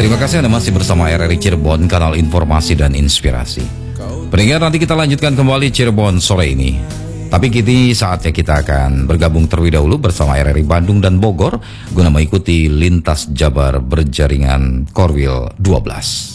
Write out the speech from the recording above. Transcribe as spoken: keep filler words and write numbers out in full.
Terima kasih Anda masih bersama R R I Cirebon, kanal informasi dan inspirasi. Pendengar, nanti kita lanjutkan kembali Cirebon sore ini. Tapi kini saatnya kita akan bergabung terlebih dahulu bersama R R I Bandung dan Bogor guna mengikuti lintas Jabar berjaringan Korwil dua belas.